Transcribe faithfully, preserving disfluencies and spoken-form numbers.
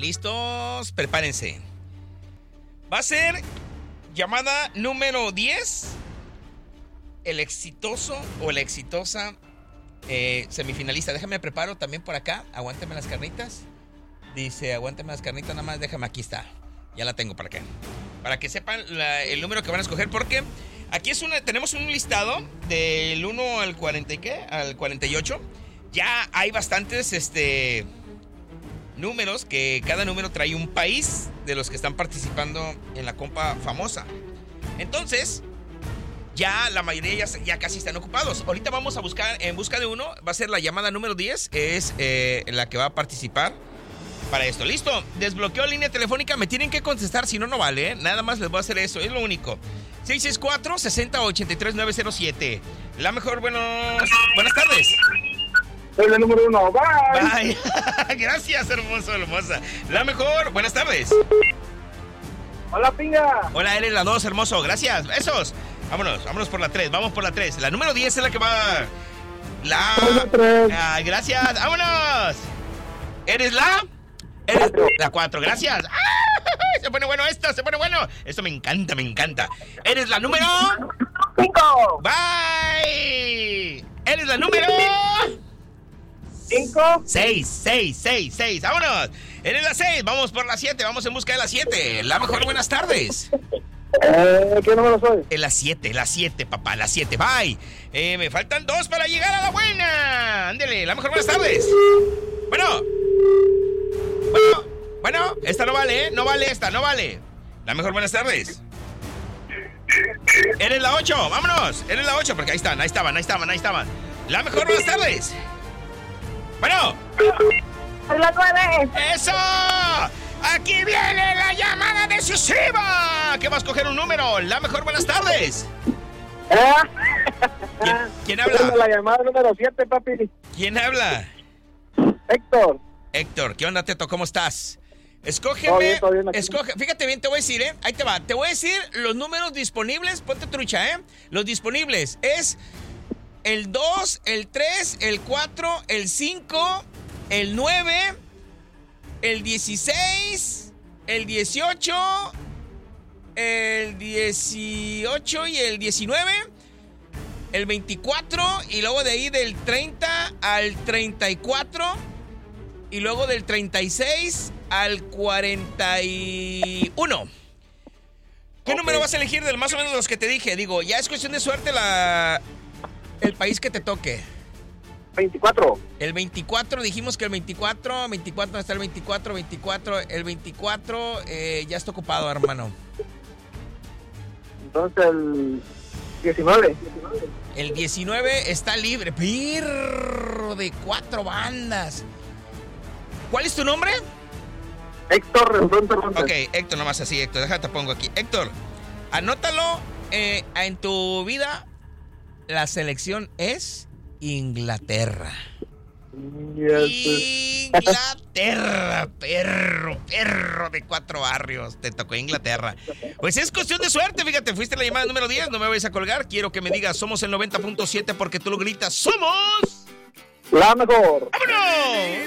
¿Listos? Prepárense. Va a ser llamada número diez. El exitoso o la exitosa eh, semifinalista. Déjame preparo también por acá. Aguánteme las carnitas. Dice, aguánteme las carnitas, nada más déjame, aquí está. Ya la tengo para acá. Para que sepan la, el número que van a escoger, porque aquí es una, tenemos un listado del uno al cuarenta y qué, al cuarenta y ocho. Ya hay bastantes este números, que cada número trae un país de los que están participando en la compa famosa. Entonces, ya la mayoría ya, ya casi están ocupados. Ahorita vamos a buscar, en busca de uno, va a ser la llamada número diez, que es eh, la que va a participar para esto. Listo, desbloqueo línea telefónica, me tienen que contestar, si no, no vale, ¿eh? Nada más les voy a hacer eso, es lo único. seis seis cuatro, seis cero, ocho tres, nueve cero siete. La mejor, buenos, buenas tardes. Soy la número uno, bye. Bye. Gracias, hermoso, hermosa. La mejor, buenas tardes. Hola, pinga. Hola, eres la dos, hermoso, gracias. Besos. Vámonos, vámonos por la tres, vamos por la tres. La número diez es la que va. La... Ah, gracias, vámonos. ¿Eres la? Eres la cuatro, gracias. ¡Ah! Se pone bueno esto, se pone bueno. Esto me encanta, me encanta. ¿Eres la número? Cinco. Bye. ¿Eres la número? Cinco. Seis, seis, seis, seis. Vámonos. Eres la seis, vamos por la siete, vamos en busca de la siete. La mejor, buenas tardes. Eh, ¿Qué número soy? En la siete, la siete, papá, la siete. Bye. Eh, me faltan dos para llegar a la buena. Ándele, la mejor, buenas tardes. Bueno. Bueno, bueno, esta no vale, ¿eh? No vale esta, no vale. La mejor, buenas tardes. Eres la ocho, vámonos. Eres la ocho, porque ahí están, ahí estaban, ahí estaban, ahí estaban. La mejor, buenas tardes. Bueno. La nueve. ¡Eso! ¡Aquí viene la llamada decisiva! ¿Qué vas a coger un número? La mejor, buenas tardes. ¿Quién, quién habla? La llamada número siete, papi. ¿Quién habla? Héctor. Héctor, ¿qué onda, Teto? ¿Cómo estás? Escógeme, Todo bien, todo bien aquí. escoge, fíjate bien, te voy a decir, ¿eh? Ahí te va. Te voy a decir los números disponibles, ponte trucha, ¿eh? Los disponibles es el dos, el tres, el cuatro, el cinco, el nueve, el dieciséis, el dieciocho, el dieciocho y el diecinueve, el veinticuatro, y luego de ahí del treinta al treinta y cuatro, y luego del treinta y seis al cuarenta y uno. ¿Qué okay. número vas a elegir de más o menos los que te dije? Digo, ya es cuestión de suerte la el país que te toque. veinticuatro. El veinticuatro, dijimos que el veinticuatro, veinticuatro, ¿dónde está el veinticuatro? veinticuatro, el veinticuatro eh, ya está ocupado, hermano. Entonces el diecinueve. El diecinueve está libre. Pirro de cuatro bandas. ¿Cuál es tu nombre? Héctor Redondo. Ok, Héctor, nomás así, Héctor. Déjate, te pongo aquí. Héctor, anótalo eh, en tu vida. La selección es Inglaterra. Yes. Inglaterra, perro, perro de cuatro barrios. Te tocó Inglaterra. Pues es cuestión de suerte, fíjate. Fuiste la llamada número diez, no me vayas a colgar. Quiero que me digas, somos el noventa punto siete porque tú lo gritas. ¡Somos! La mejor. ¡Vámonos!